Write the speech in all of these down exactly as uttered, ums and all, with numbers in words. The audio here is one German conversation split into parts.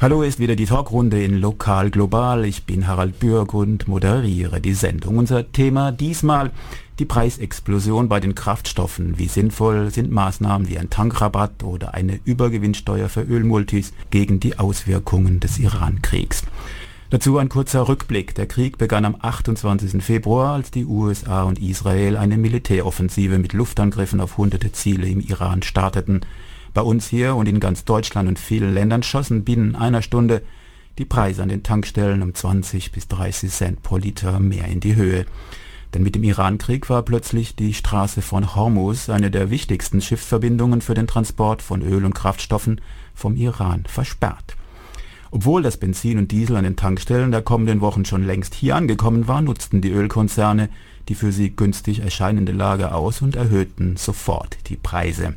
Hallo, ist wieder die Talkrunde in Lokal Global. Ich bin Harald Bürg und moderiere die Sendung. Unser Thema diesmal die Preisexplosion bei den Kraftstoffen. Wie sinnvoll sind Maßnahmen wie ein Tankrabatt oder eine Übergewinnsteuer für Ölmultis gegen die Auswirkungen des Iran-Kriegs? Dazu ein kurzer Rückblick. Der Krieg begann am achtundzwanzigsten Februar, als die U S A und Israel eine Militäroffensive mit Luftangriffen auf hunderte Ziele im Iran starteten. Bei uns hier und in ganz Deutschland und vielen Ländern schossen binnen einer Stunde die Preise an den Tankstellen um zwanzig bis dreißig Cent pro Liter mehr in die Höhe. Denn mit dem Iran-Krieg war plötzlich die Straße von Hormuz, eine der wichtigsten Schiffsverbindungen für den Transport von Öl und Kraftstoffen, vom Iran versperrt. Obwohl das Benzin und Diesel an den Tankstellen der kommenden Wochen schon längst hier angekommen war, nutzten die Ölkonzerne die für sie günstig erscheinende Lage aus und erhöhten sofort die Preise.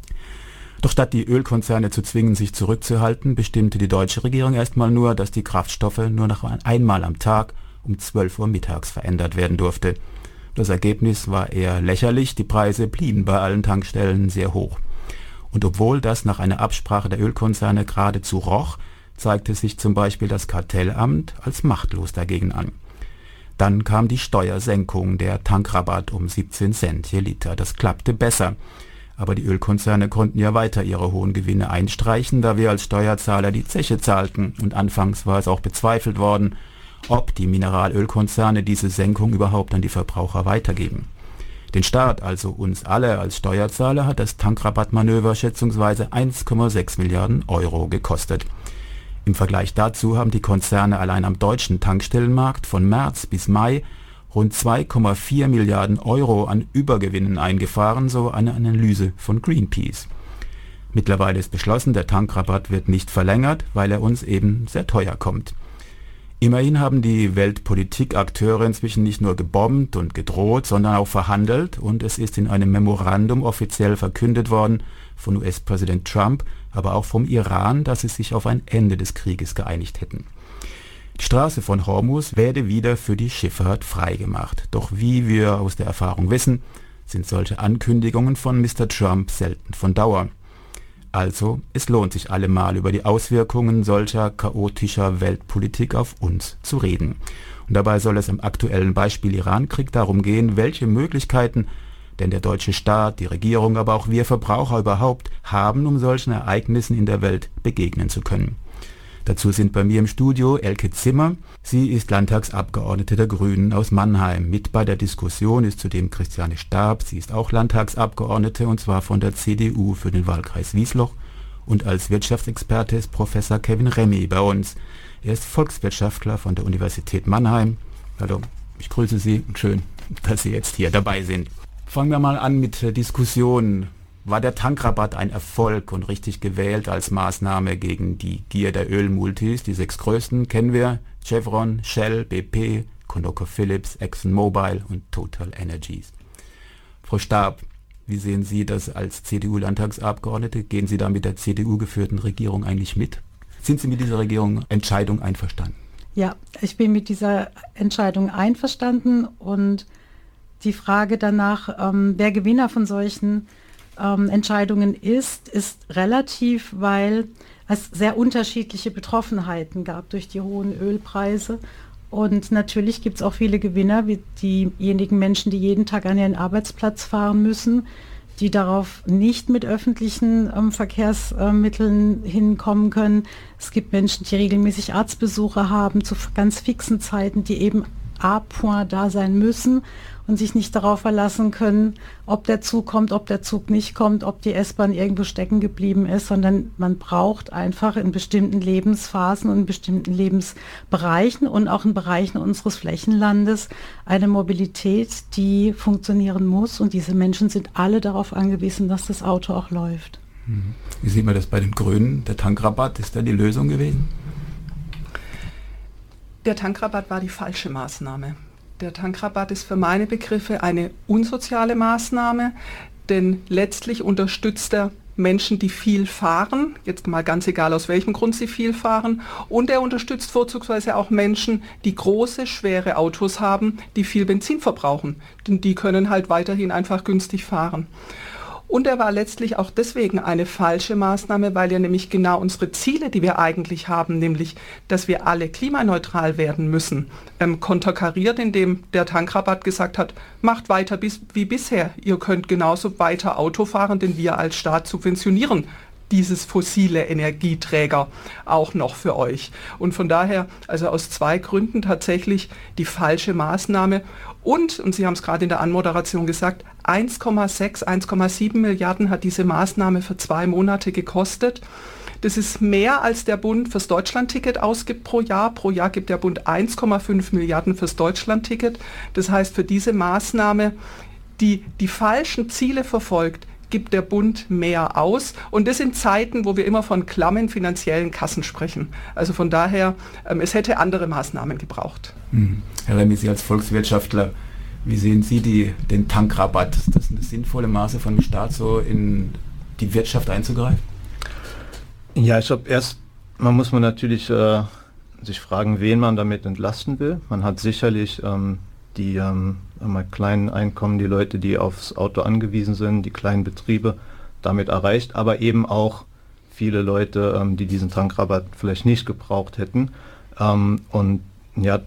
Doch statt die Ölkonzerne zu zwingen, sich zurückzuhalten, bestimmte die deutsche Regierung erstmal nur, dass die Kraftstoffe nur noch einmal am Tag um zwölf Uhr mittags verändert werden durfte. Das Ergebnis war eher lächerlich, die Preise blieben bei allen Tankstellen sehr hoch. Und obwohl das nach einer Absprache der Ölkonzerne geradezu roch, zeigte sich zum Beispiel das Kartellamt als machtlos dagegen an. Dann kam die Steuersenkung, der Tankrabatt um siebzehn Cent je Liter. Das klappte besser. Aber die Ölkonzerne konnten ja weiter ihre hohen Gewinne einstreichen, da wir als Steuerzahler die Zeche zahlten. Und anfangs war es auch bezweifelt worden, ob die Mineralölkonzerne diese Senkung überhaupt an die Verbraucher weitergeben. Den Staat, also uns alle als Steuerzahler, hat das Tankrabattmanöver schätzungsweise eins Komma sechs Milliarden Euro gekostet. Im Vergleich dazu haben die Konzerne allein am deutschen Tankstellenmarkt von März bis Mai rund zwei Komma vier Milliarden Euro an Übergewinnen eingefahren, so eine Analyse von Greenpeace. Mittlerweile ist beschlossen, der Tankrabatt wird nicht verlängert, weil er uns eben sehr teuer kommt. Immerhin haben die Weltpolitikakteure inzwischen nicht nur gebombt und gedroht, sondern auch verhandelt, und es ist in einem Memorandum offiziell verkündet worden von U S-Präsident Trump, aber auch vom Iran, dass sie sich auf ein Ende des Krieges geeinigt hätten. Die Straße von Hormuz werde wieder für die Schifffahrt freigemacht. Doch wie wir aus der Erfahrung wissen, sind solche Ankündigungen von Mister Trump selten von Dauer. Also, es lohnt sich allemal über die Auswirkungen solcher chaotischer Weltpolitik auf uns zu reden. Und dabei soll es im aktuellen Beispiel Iran-Krieg darum gehen, welche Möglichkeiten denn der deutsche Staat, die Regierung, aber auch wir Verbraucher überhaupt haben, um solchen Ereignissen in der Welt begegnen zu können. Dazu sind bei mir im Studio Elke Zimmer. Sie ist Landtagsabgeordnete der Grünen aus Mannheim. Mit bei der Diskussion ist zudem Christiane Staab. Sie ist auch Landtagsabgeordnete, und zwar von der C D U für den Wahlkreis Wiesloch. Und als Wirtschaftsexperte ist Professor Kevin Remy bei uns. Er ist Volkswirtschaftler von der Universität Mannheim. Hallo, ich grüße Sie und schön, dass Sie jetzt hier dabei sind. Fangen wir mal an mit der Diskussion. War der Tankrabatt ein Erfolg und richtig gewählt als Maßnahme gegen die Gier der Ölmultis? Die sechs größten kennen wir: Chevron, Shell, B P, ConocoPhillips, ExxonMobil und Total Energies. Frau Staab, wie sehen Sie das als C D U-Landtagsabgeordnete? Gehen Sie da mit der C D U geführten Regierung eigentlich mit? Sind Sie mit dieser Regierung Entscheidung einverstanden? Ja, ich bin mit dieser Entscheidung einverstanden, und die Frage danach, ähm, wer Gewinner von solchen Ähm, Entscheidungen ist, ist relativ, weil es sehr unterschiedliche Betroffenheiten gab durch die hohen Ölpreise. Und natürlich gibt es auch viele Gewinner, wie diejenigen Menschen, die jeden Tag an ihren Arbeitsplatz fahren müssen, die darauf nicht mit öffentlichen ähm, Verkehrsmitteln äh, hinkommen können. Es gibt Menschen, die regelmäßig Arztbesuche haben zu ganz fixen Zeiten, die eben à point da sein müssen und sich nicht darauf verlassen können, ob der Zug kommt, ob der Zug nicht kommt, ob die S-Bahn irgendwo stecken geblieben ist, sondern man braucht einfach in bestimmten Lebensphasen und in bestimmten Lebensbereichen und auch in Bereichen unseres Flächenlandes eine Mobilität, die funktionieren muss, und diese Menschen sind alle darauf angewiesen, dass das Auto auch läuft. Wie sieht man das bei den Grünen? Der Tankrabatt, ist da die Lösung gewesen? Der Tankrabatt war die falsche Maßnahme. Der Tankrabatt ist für meine Begriffe eine unsoziale Maßnahme, denn letztlich unterstützt er Menschen, die viel fahren, jetzt mal ganz egal aus welchem Grund sie viel fahren, und er unterstützt vorzugsweise auch Menschen, die große, schwere Autos haben, die viel Benzin verbrauchen, denn die können halt weiterhin einfach günstig fahren. Und er war letztlich auch deswegen eine falsche Maßnahme, weil er nämlich genau unsere Ziele, die wir eigentlich haben, nämlich, dass wir alle klimaneutral werden müssen, ähm, konterkariert, indem der Tankrabatt gesagt hat, macht weiter bis, wie bisher. Ihr könnt genauso weiter Auto fahren, denn wir als Staat subventionieren dieses fossile Energieträger auch noch für euch. Und von daher, also aus zwei Gründen tatsächlich die falsche Maßnahme. Und, und Sie haben es gerade in der Anmoderation gesagt, eins Komma sechs, eins Komma sieben Milliarden hat diese Maßnahme für zwei Monate gekostet. Das ist mehr, als der Bund fürs Deutschlandticket ausgibt pro Jahr. Pro Jahr gibt der Bund eins Komma fünf Milliarden fürs Deutschlandticket. Das heißt, für diese Maßnahme, die die falschen Ziele verfolgt, gibt der Bund mehr aus. Und das in Zeiten, wo wir immer von klammen finanziellen Kassen sprechen. Also von daher, ähm, es hätte andere Maßnahmen gebraucht. Hm. Herr Remy, Sie als Volkswirtschaftler, wie sehen Sie die, den Tankrabatt? Ist das eine sinnvolle Maße von dem Staat, so in die Wirtschaft einzugreifen? Ja, ich glaube, erst mal muss man natürlich äh, sich fragen, wen man damit entlasten will. Man hat sicherlich ähm, die ähm, kleinen Einkommen, die Leute, die aufs Auto angewiesen sind, die kleinen Betriebe damit erreicht, aber eben auch viele Leute, ähm, die diesen Tankrabatt vielleicht nicht gebraucht hätten. Ähm, und ja,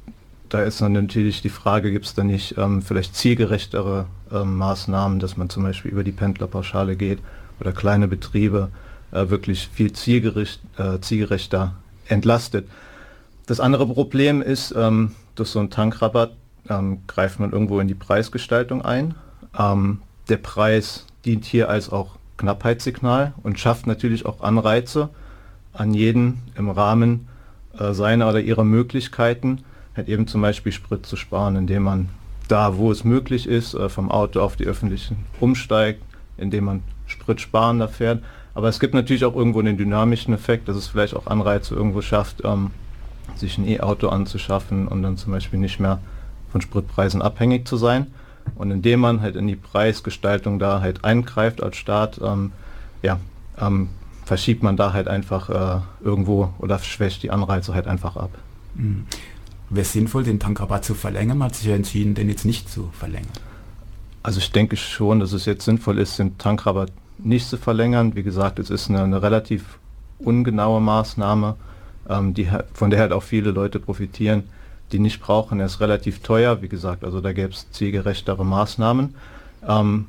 da ist dann natürlich die Frage, gibt es da nicht ähm, vielleicht zielgerechtere ähm, Maßnahmen, dass man zum Beispiel über die Pendlerpauschale geht oder kleine Betriebe äh, wirklich viel zielgerecht, äh, zielgerechter entlastet. Das andere Problem ist, ähm, durch so einen Tankrabatt ähm, greift man irgendwo in die Preisgestaltung ein. Ähm, der Preis dient hier als auch Knappheitssignal und schafft natürlich auch Anreize an jeden im Rahmen äh, seiner oder ihrer Möglichkeiten, halt eben zum Beispiel Sprit zu sparen, indem man da, wo es möglich ist, äh, vom Auto auf die öffentlichen umsteigt, indem man spritsparender fährt. Aber es gibt natürlich auch irgendwo einen dynamischen Effekt, dass es vielleicht auch Anreize irgendwo schafft, ähm, sich ein E-Auto anzuschaffen und dann zum Beispiel nicht mehr von Spritpreisen abhängig zu sein. Und indem man halt in die Preisgestaltung da halt eingreift als Staat, ähm, ja, ähm, verschiebt man da halt einfach äh, irgendwo oder schwächt die Anreize halt einfach ab. Mhm. Wäre es sinnvoll, den Tankrabatt zu verlängern? Man hat sich ja entschieden, den jetzt nicht zu verlängern. Also ich denke schon, dass es jetzt sinnvoll ist, den Tankrabatt nicht zu verlängern. Wie gesagt, es ist eine, eine relativ ungenaue Maßnahme, ähm, die, von der halt auch viele Leute profitieren, die nicht brauchen. Er ist relativ teuer, wie gesagt, also da gäbe es zielgerechtere Maßnahmen. Ähm,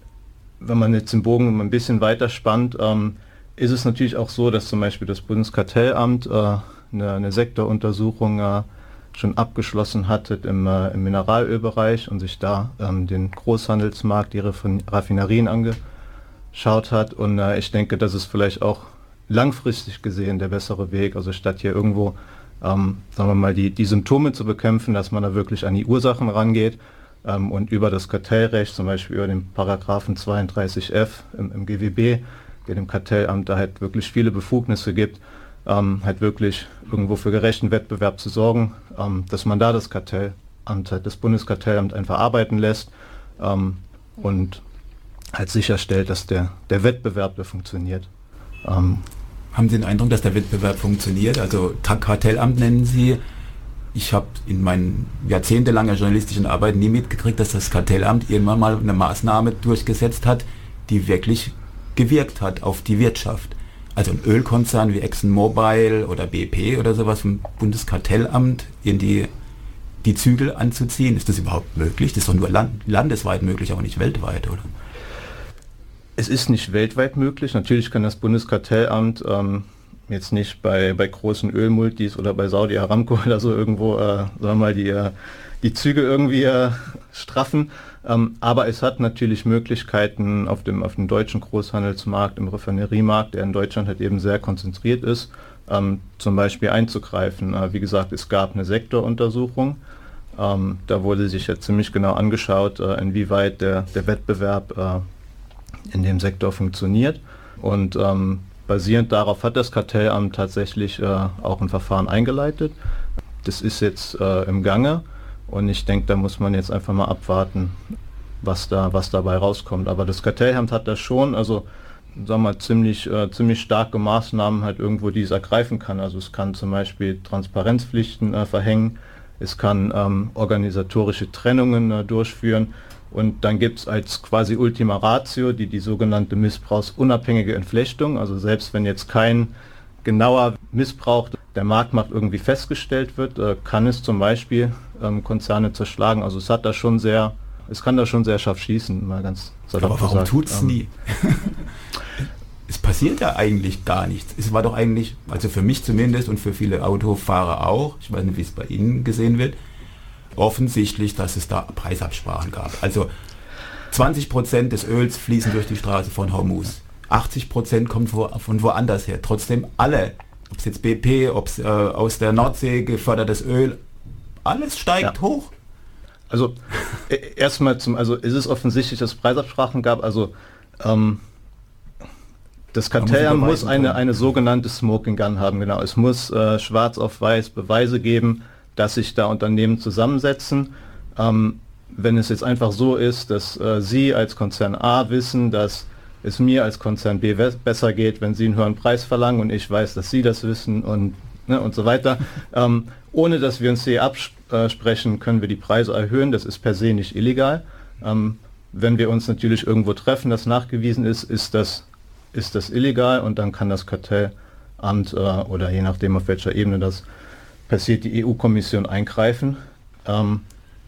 wenn man jetzt den Bogen ein bisschen weiter spannt, ähm, ist es natürlich auch so, dass zum Beispiel das Bundeskartellamt äh, eine, eine Sektoruntersuchung äh, schon abgeschlossen hat im, äh, im Mineralölbereich und sich da ähm, den Großhandelsmarkt, die Raffinerien angeschaut hat. Und äh, ich denke, das ist vielleicht auch langfristig gesehen der bessere Weg, also statt hier irgendwo Ähm, sagen wir mal, die, die Symptome zu bekämpfen, dass man da wirklich an die Ursachen rangeht ähm, und über das Kartellrecht, zum Beispiel über den Paragraphen zweiunddreißig f im, im G W B, der dem Kartellamt da halt wirklich viele Befugnisse gibt, ähm, halt wirklich irgendwo für gerechten Wettbewerb zu sorgen, ähm, dass man da das Kartellamt, halt das Bundeskartellamt einfach arbeiten lässt ähm, und halt sicherstellt, dass der, der Wettbewerb da funktioniert. Ähm, Haben Sie den Eindruck, dass der Wettbewerb funktioniert? Also Kartellamt nennen Sie. Ich habe in meinen jahrzehntelanger journalistischen Arbeit nie mitgekriegt, dass das Kartellamt irgendwann mal eine Maßnahme durchgesetzt hat, die wirklich gewirkt hat auf die Wirtschaft. Also ein Ölkonzern wie ExxonMobil oder B P oder sowas vom Bundeskartellamt in die, die Zügel anzuziehen. Ist das überhaupt möglich? Das ist doch nur land, landesweit möglich, aber nicht weltweit, oder? Es ist nicht weltweit möglich. Natürlich kann das Bundeskartellamt ähm, jetzt nicht bei, bei großen Ölmultis oder bei Saudi Aramco oder so irgendwo, äh, sagen wir mal, die, äh, die Züge irgendwie äh, straffen. Ähm, aber es hat natürlich Möglichkeiten auf dem, auf dem deutschen Großhandelsmarkt, im Raffineriemarkt, der in Deutschland halt eben sehr konzentriert ist, ähm, zum Beispiel einzugreifen. Äh, wie gesagt, es gab eine Sektoruntersuchung. Ähm, da wurde sich jetzt ziemlich genau angeschaut, äh, inwieweit der, der Wettbewerb äh, in dem Sektor funktioniert und ähm, basierend darauf hat das Kartellamt tatsächlich äh, auch ein Verfahren eingeleitet. Das ist jetzt äh, im Gange und ich denke, da muss man jetzt einfach mal abwarten, was da was dabei rauskommt. Aber das Kartellamt hat das schon, also sagen wir mal, ziemlich, äh, ziemlich starke Maßnahmen halt irgendwo, die es ergreifen kann. Also es kann zum Beispiel Transparenzpflichten äh, verhängen, es kann ähm, organisatorische Trennungen äh, durchführen. Und dann gibt es als quasi Ultima Ratio die, die sogenannte missbrauchsunabhängige Entflechtung. Also selbst wenn jetzt kein genauer Missbrauch der Marktmacht irgendwie festgestellt wird, äh, kann es zum Beispiel ähm, Konzerne zerschlagen. Also es hat da schon sehr, es kann da schon sehr scharf schießen, mal ganz salopp Aber warum gesagt. tut es ähm, nie? Es passiert ja eigentlich gar nichts. Es war doch eigentlich, also für mich zumindest und für viele Autofahrer auch, ich weiß nicht, wie es bei Ihnen gesehen wird, offensichtlich, dass es da Preisabsprachen gab. Also zwanzig Prozent des Öls fließen durch die Straße von Hormuz. achtzig Prozent kommt wo, von woanders her. Trotzdem alle, ob es jetzt B P, ob es äh, aus der Nordsee gefördertes Öl, alles steigt ja. hoch. Also äh, erstmal zum, also ist es offensichtlich, dass es Preisabsprachen gab. Also ähm, das Kartell muss, muss eine, eine sogenannte Smoking Gun haben, genau. Es muss äh, schwarz auf weiß Beweise geben, dass sich da Unternehmen zusammensetzen. Ähm, wenn es jetzt einfach so ist, dass äh, Sie als Konzern A wissen, dass es mir als Konzern B besser geht, wenn Sie einen höheren Preis verlangen und ich weiß, dass Sie das wissen und, ne, und so weiter. Ähm, ohne dass wir uns hier absprechen, können wir die Preise erhöhen. Das ist per se nicht illegal. Ähm, wenn wir uns natürlich irgendwo treffen, das nachgewiesen ist, ist das, ist das illegal und dann kann das Kartellamt äh, oder je nachdem auf welcher Ebene das passiert, die E U-Kommission eingreifen. Ähm,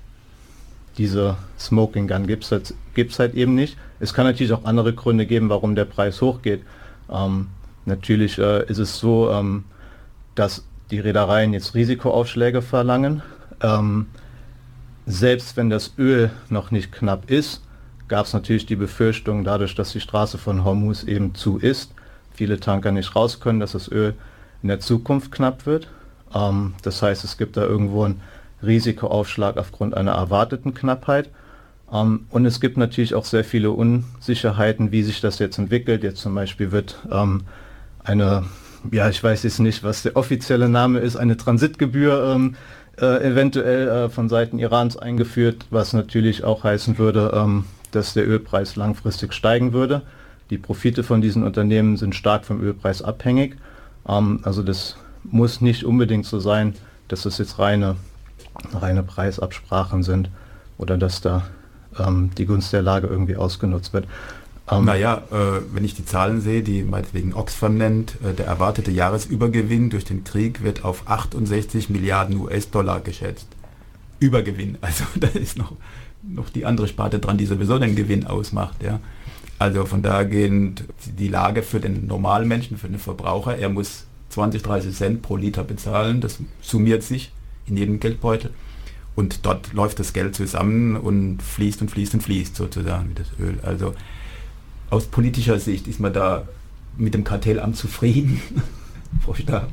diese Smoking Gun gibt es halt, gibt's halt eben nicht. Es kann natürlich auch andere Gründe geben, warum der Preis hochgeht. Ähm, natürlich äh, ist es so, ähm, dass die Reedereien jetzt Risikoaufschläge verlangen. Ähm, selbst wenn das Öl noch nicht knapp ist, gab es natürlich die Befürchtung, dadurch, dass die Straße von Hormuz eben zu ist, viele Tanker nicht raus können, dass das Öl in der Zukunft knapp wird. Ähm, das heißt, es gibt da irgendwo einen Risikoaufschlag aufgrund einer erwarteten Knappheit. Um, und es gibt natürlich auch sehr viele Unsicherheiten, wie sich das jetzt entwickelt. Jetzt zum Beispiel wird ähm, eine, ja ich weiß jetzt nicht, was der offizielle Name ist, eine Transitgebühr ähm, äh, eventuell äh, von Seiten Irans eingeführt, was natürlich auch heißen würde, ähm, dass der Ölpreis langfristig steigen würde. Die Profite von diesen Unternehmen sind stark vom Ölpreis abhängig. Ähm, also das muss nicht unbedingt so sein, dass das jetzt reine, reine Preisabsprachen sind oder dass da die Gunst der Lage irgendwie ausgenutzt wird. Ähm naja, äh, wenn ich die Zahlen sehe, die meinetwegen Oxfam nennt, äh, der erwartete Jahresübergewinn durch den Krieg wird auf achtundsechzig Milliarden U S-Dollar geschätzt. Übergewinn, also da ist noch, noch die andere Sparte dran, die sowieso den Gewinn ausmacht. Ja. Also von daher gehend die Lage für den normalen Menschen, für den Verbraucher, er muss zwanzig, dreißig Cent pro Liter bezahlen, das summiert sich in jedem Geldbeutel. Und dort läuft das Geld zusammen und fließt und fließt und fließt sozusagen wie das Öl. Also aus politischer Sicht ist man da mit dem Kartellamt zufrieden, Frau Stab.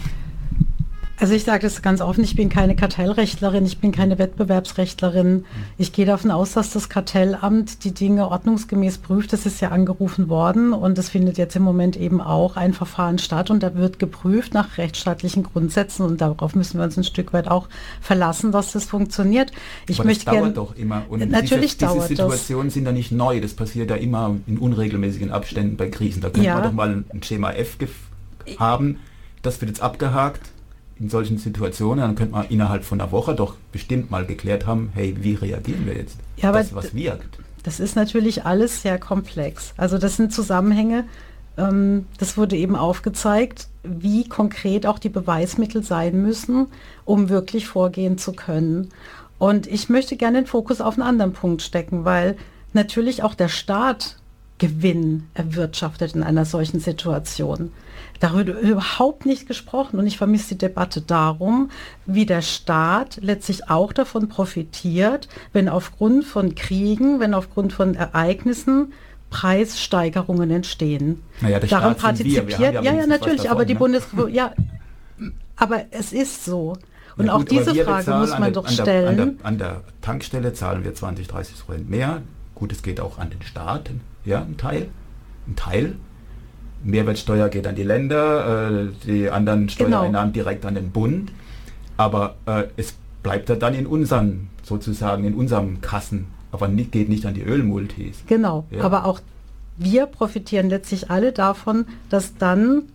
Also ich sage das ganz offen, ich bin keine Kartellrechtlerin, ich bin keine Wettbewerbsrechtlerin. Ich gehe davon aus, dass das Kartellamt die Dinge ordnungsgemäß prüft. Das ist ja angerufen worden und es findet jetzt im Moment eben auch ein Verfahren statt und da wird geprüft nach rechtsstaatlichen Grundsätzen und darauf müssen wir uns ein Stück weit auch verlassen, dass das funktioniert. Ich Aber möchte das dauert gern, doch immer. Und natürlich diese, dauert diese Situationen das. sind ja nicht neu, das passiert ja immer in unregelmäßigen Abständen bei Krisen. Da könnte ja. man doch mal ein Schema F haben, das wird jetzt abgehakt. In solchen Situationen, dann könnte man innerhalb von einer Woche doch bestimmt mal geklärt haben, hey, wie reagieren wir jetzt? Ja, das, was wirkt. Das ist natürlich alles sehr komplex. Also das sind Zusammenhänge, ähm, das wurde eben aufgezeigt, wie konkret auch die Beweismittel sein müssen, um wirklich vorgehen zu können. Und ich möchte gerne den Fokus auf einen anderen Punkt stecken, weil natürlich auch der Staat Gewinn erwirtschaftet in einer solchen Situation. Darüber wird überhaupt nicht gesprochen und ich vermisse die Debatte darum, wie der Staat letztlich auch davon profitiert, wenn aufgrund von Kriegen, wenn aufgrund von Ereignissen Preissteigerungen entstehen. Naja, der Daran Staat sind partizipiert, wir. Wir ja, ja, natürlich, davon, aber die ne? Bundes, ja, aber es ist so. Und ja, auch gut, diese Frage muss man der, doch an der, stellen. An der, an der Tankstelle zahlen wir zwanzig, dreißig Prozent mehr. Gut, es geht auch an den Staat, ja, ein Teil, ein Teil. Mehrwertsteuer geht an die Länder, äh, die anderen Steuereinnahmen genau. direkt an den Bund. Aber äh, es bleibt ja dann in unseren, sozusagen in unserem Kassen, aber nicht, geht nicht an die Ölmultis. Genau, ja. Aber auch wir profitieren letztlich alle davon, dass dann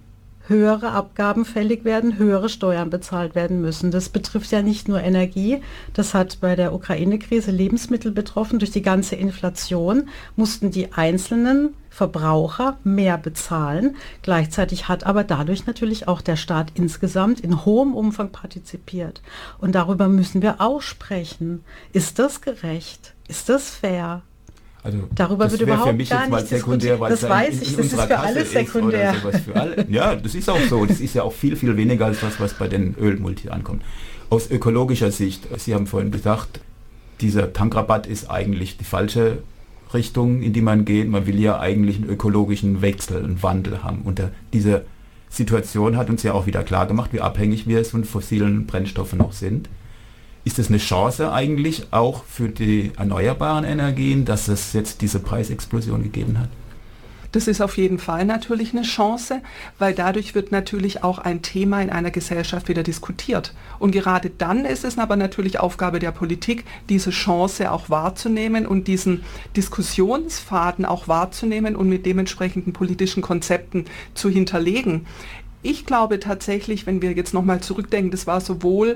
höhere Abgaben fällig werden, höhere Steuern bezahlt werden müssen. Das betrifft ja nicht nur Energie, das hat bei der Ukraine-Krise Lebensmittel betroffen. Durch die ganze Inflation mussten die einzelnen Verbraucher mehr bezahlen. Gleichzeitig hat aber dadurch natürlich auch der Staat insgesamt in hohem Umfang partizipiert. Und darüber müssen wir auch sprechen. Ist das gerecht? Ist das fair? Also darüber wird überhaupt für mich gar jetzt mal nicht sekundär, weil das es weiß in, ich, in das ist für alle sekundär. Für alle. Ja, das ist auch so. Das ist ja auch viel, viel weniger als das, was bei den Ölmulti ankommt. Aus ökologischer Sicht, Sie haben vorhin gesagt, dieser Tankrabatt ist eigentlich die falsche Richtung, in die man geht. Man will ja eigentlich einen ökologischen Wechsel, einen Wandel haben. Und diese Situation hat uns ja auch wieder klar gemacht, wie abhängig wir von fossilen Brennstoffen noch sind. Ist es eine Chance eigentlich auch für die erneuerbaren Energien, dass es jetzt diese Preisexplosion gegeben hat? Das ist auf jeden Fall natürlich eine Chance, weil dadurch wird natürlich auch ein Thema in einer Gesellschaft wieder diskutiert. Und gerade dann ist es aber natürlich Aufgabe der Politik, diese Chance auch wahrzunehmen und diesen Diskussionsfaden auch wahrzunehmen und mit dementsprechenden politischen Konzepten zu hinterlegen. Ich glaube tatsächlich, wenn wir jetzt nochmal zurückdenken, das war sowohl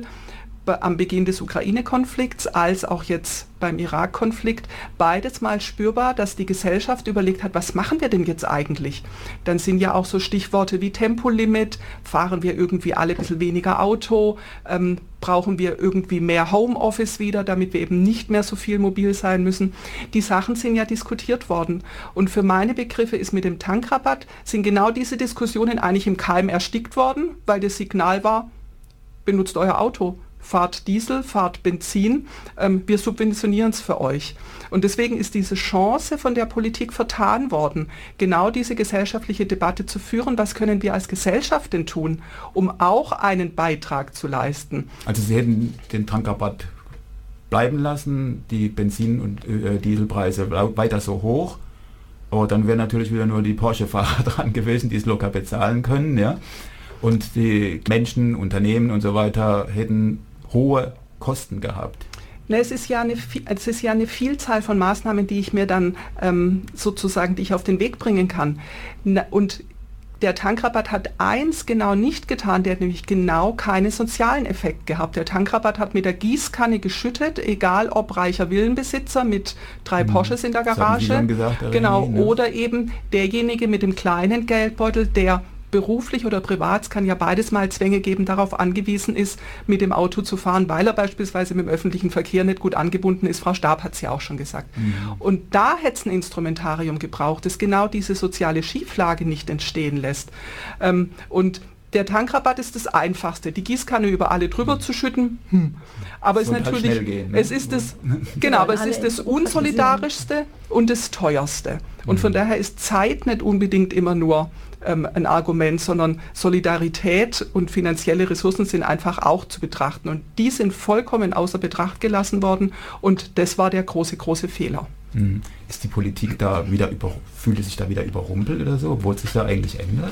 am Beginn des Ukraine-Konflikts als auch jetzt beim Irak-Konflikt beides mal spürbar, dass die Gesellschaft überlegt hat, was machen wir denn jetzt eigentlich? Dann sind ja auch so Stichworte wie Tempolimit, fahren wir irgendwie alle ein bisschen weniger Auto, ähm, brauchen wir irgendwie mehr Homeoffice wieder, damit wir eben nicht mehr so viel mobil sein müssen. Die Sachen sind ja diskutiert worden. Und für meine Begriffe ist mit dem Tankrabatt, sind genau diese Diskussionen eigentlich im Keim erstickt worden, weil das Signal war, benutzt euer Auto. Fahrt Diesel, fahrt Benzin, ähm, wir subventionieren es für euch. Und deswegen ist diese Chance von der Politik vertan worden, genau diese gesellschaftliche Debatte zu führen, was können wir als Gesellschaft denn tun, um auch einen Beitrag zu leisten. Also Sie hätten den Tankrabatt bleiben lassen, die Benzin- und äh, Dieselpreise weiter so hoch, aber dann wären natürlich wieder nur die Porsche-Fahrer dran gewesen, die es locker bezahlen können, ja. Und die Menschen, Unternehmen und so weiter hätten hohe Kosten gehabt. Na, es ist ja eine, es ist ja eine Vielzahl von Maßnahmen, die ich mir dann ähm, sozusagen, die ich auf den Weg bringen kann. Na, und der Tankrabatt hat eins genau nicht getan, der hat nämlich genau keinen sozialen Effekt gehabt. Der Tankrabatt hat mit der Gießkanne geschüttet, egal ob reicher Villenbesitzer mit drei Porsches in der Garage, das haben Sie schon gesagt, genau, René, ne? Oder eben derjenige mit dem kleinen Geldbeutel, der beruflich oder privat, es kann ja beides mal Zwänge geben, darauf angewiesen ist, mit dem Auto zu fahren, weil er beispielsweise mit dem öffentlichen Verkehr nicht gut angebunden ist. Frau Staab hat es ja auch schon gesagt. Mhm. Und da hätte es ein Instrumentarium gebraucht, das genau diese soziale Schieflage nicht entstehen lässt. Ähm, und der Tankrabatt ist das Einfachste, die Gießkanne über alle drüber mhm. zu schütten. Hm. Aber es ist natürlich, halt gehen, ne? es ist das, genau, aber es ist das unsolidarischste und das teuerste. Und mhm. von daher ist Zeit nicht unbedingt immer nur ähm, ein Argument, sondern Solidarität und finanzielle Ressourcen sind einfach auch zu betrachten. Und die sind vollkommen außer Betracht gelassen worden. Und das war der große, große Fehler. Mhm. Ist die Politik da wieder über, fühlt sich da wieder überrumpelt oder so, obwohl es sich da eigentlich ändert?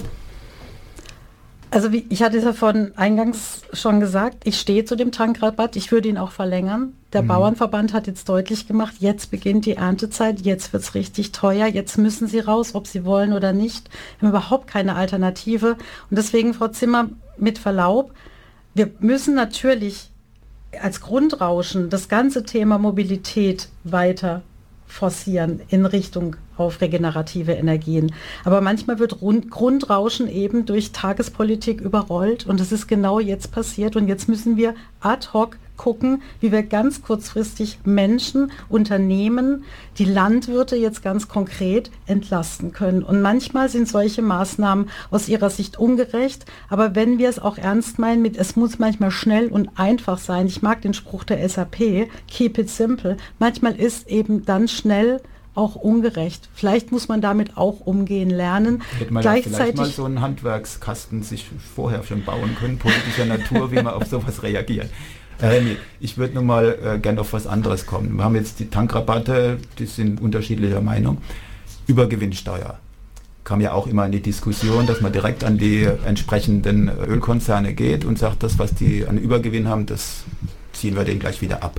Also wie, ich hatte es ja von eingangs schon gesagt, ich stehe zu dem Tankrabatt, ich würde ihn auch verlängern. Der mhm. Bauernverband hat jetzt deutlich gemacht, jetzt beginnt die Erntezeit, jetzt wird es richtig teuer, jetzt müssen sie raus, ob sie wollen oder nicht. Wir haben überhaupt keine Alternative. Und deswegen, Frau Zimmer, mit Verlaub, wir müssen natürlich als Grundrauschen das ganze Thema Mobilität weiter forcieren in Richtung auf regenerative Energien. Aber manchmal wird Rund- Grundrauschen eben durch Tagespolitik überrollt und das ist genau jetzt passiert und jetzt müssen wir ad hoc gucken, wie wir ganz kurzfristig Menschen, Unternehmen, die Landwirte jetzt ganz konkret entlasten können. Und manchmal sind solche Maßnahmen aus ihrer Sicht ungerecht, aber wenn wir es auch ernst meinen mit, es muss manchmal schnell und einfach sein. Ich mag den Spruch der S A P, keep it simple. Manchmal ist eben dann schnell auch ungerecht. Vielleicht muss man damit auch umgehen lernen. Hätte man Gleichzeitig ja vielleicht mal so einen Handwerkskasten sich vorher schon bauen können, politischer Natur, wie man auf sowas reagiert. Herr Remy, ich würde nun mal äh, gerne auf was anderes kommen. Wir haben jetzt die Tankrabatte, die sind unterschiedlicher Meinung. Übergewinnsteuer kam ja auch immer in die Diskussion, dass man direkt an die entsprechenden Ölkonzerne geht und sagt, das, was die an Übergewinn haben, das ziehen wir denen gleich wieder ab.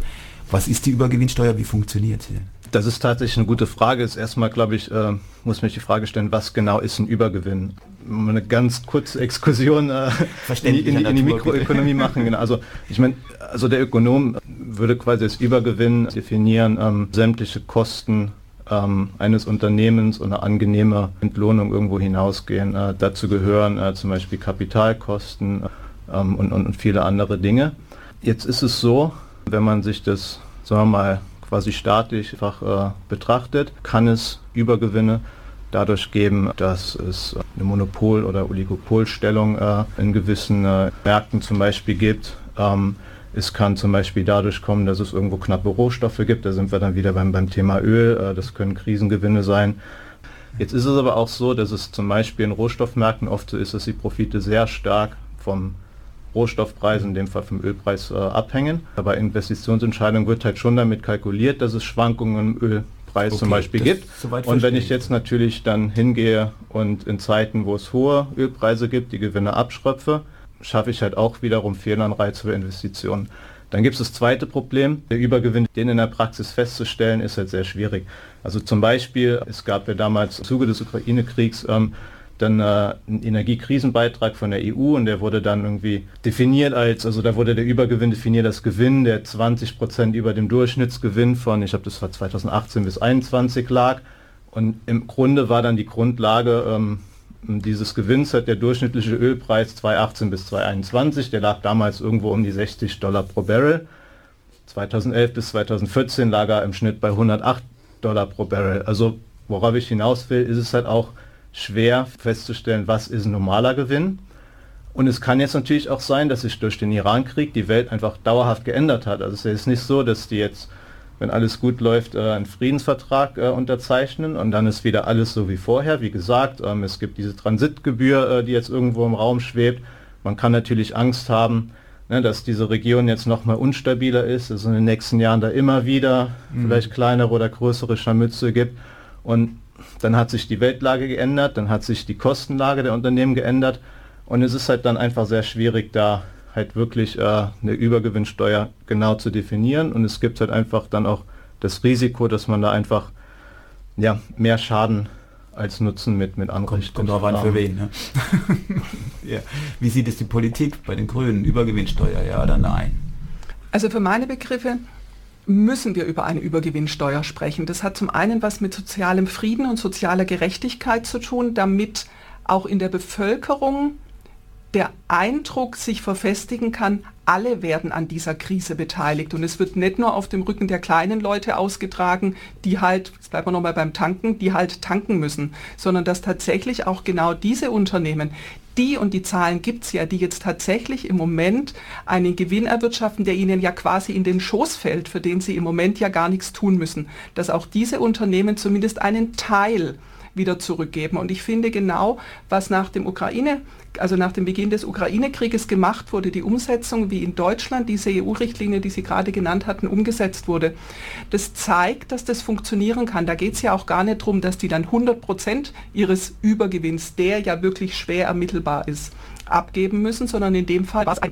Was ist die Übergewinnsteuer? Wie funktioniert sie? Das ist tatsächlich eine gute Frage. Ist erstmal, glaube ich, äh, muss mich die Frage stellen, was genau ist ein Übergewinn? Eine ganz kurze Exkursion äh, in, in, in die Mikroökonomie machen. Genau. Also ich meine, also der Ökonom würde quasi als Übergewinn definieren, ähm, sämtliche Kosten ähm, eines Unternehmens und eine angenehme Entlohnung irgendwo hinausgehen. Äh, dazu gehören äh, zum Beispiel Kapitalkosten ähm, und, und, und viele andere Dinge. Jetzt ist es so, wenn man sich das, sagen wir mal, quasi statisch einfach äh, betrachtet, kann es Übergewinne dadurch geben, dass es eine Monopol- oder Oligopolstellung äh, in gewissen äh, Märkten zum Beispiel gibt. Ähm, es kann zum Beispiel dadurch kommen, dass es irgendwo knappe Rohstoffe gibt. Da sind wir dann wieder beim, beim Thema Öl. Äh, das können Krisengewinne sein. Jetzt ist es aber auch so, dass es zum Beispiel in Rohstoffmärkten oft so ist, dass die Profite sehr stark vom Rohstoffpreis, in dem Fall vom Ölpreis, äh, abhängen. Bei Investitionsentscheidungen wird halt schon damit kalkuliert, dass es Schwankungen im Ölpreis okay, zum Beispiel gibt. Und wenn ich jetzt natürlich dann hingehe und in Zeiten, wo es hohe Ölpreise gibt, die Gewinne abschröpfe, schaffe ich halt auch wiederum Fehlanreize für Investitionen. Dann gibt es das zweite Problem, der Übergewinn, den in der Praxis festzustellen, ist halt sehr schwierig. Also zum Beispiel, es gab ja damals im Zuge des Ukraine-Kriegs ähm, dann äh, ein Energiekrisenbeitrag von der E U und der wurde dann irgendwie definiert als, also da wurde der Übergewinn definiert als Gewinn, der zwanzig Prozent über dem Durchschnittsgewinn von, ich glaube das war zweitausendachtzehn bis einundzwanzig lag und im Grunde war dann die Grundlage ähm, dieses Gewinns hat der durchschnittliche Ölpreis zweitausendachtzehn bis zweitausendeinundzwanzig, der lag damals irgendwo um die sechzig Dollar pro Barrel. zweitausendelf bis zweitausendvierzehn lag er im Schnitt bei hundertacht Dollar pro Barrel. Also worauf ich hinaus will, ist es halt auch schwer festzustellen, was ist ein normaler Gewinn. Und es kann jetzt natürlich auch sein, dass sich durch den Iran-Krieg die Welt einfach dauerhaft geändert hat. Also es ist nicht so, dass die jetzt, wenn alles gut läuft, einen Friedensvertrag äh, unterzeichnen und dann ist wieder alles so wie vorher. Wie gesagt, ähm, es gibt diese Transitgebühr, äh, die jetzt irgendwo im Raum schwebt. Man kann natürlich Angst haben, ne, dass diese Region jetzt nochmal unstabiler ist, dass es in den nächsten Jahren da immer wieder mhm. vielleicht kleinere oder größere Scharmützel gibt. Und dann hat sich die Weltlage geändert, dann hat sich die Kostenlage der Unternehmen geändert und es ist halt dann einfach sehr schwierig, da halt wirklich äh, eine Übergewinnsteuer genau zu definieren und es gibt halt einfach dann auch das Risiko, dass man da einfach ja, mehr Schaden als Nutzen mit, mit anrichtet. Kommt drauf an, für wen. Ne? Ja. Wie sieht es die Politik bei den Grünen? Übergewinnsteuer, ja oder nein? Also für meine Begriffe müssen wir über eine Übergewinnsteuer sprechen. Das hat zum einen was mit sozialem Frieden und sozialer Gerechtigkeit zu tun, damit auch in der Bevölkerung der Eindruck sich verfestigen kann, alle werden an dieser Krise beteiligt und es wird nicht nur auf dem Rücken der kleinen Leute ausgetragen, die halt, jetzt bleiben wir nochmal beim Tanken, die halt tanken müssen, sondern dass tatsächlich auch genau diese Unternehmen, die, und die Zahlen gibt es ja, die jetzt tatsächlich im Moment einen Gewinn erwirtschaften, der ihnen ja quasi in den Schoß fällt, für den sie im Moment ja gar nichts tun müssen, dass auch diese Unternehmen zumindest einen Teil wieder zurückgeben. Und ich finde genau, was nach dem Ukraine, also nach dem Beginn des Ukraine-Krieges gemacht wurde, die Umsetzung, wie in Deutschland diese E U-Richtlinie, die Sie gerade genannt hatten, umgesetzt wurde, das zeigt, dass das funktionieren kann. Da geht es ja auch gar nicht darum, dass die dann hundert Prozent ihres Übergewinns, der ja wirklich schwer ermittelbar ist, abgeben müssen, sondern in dem Fall war es ein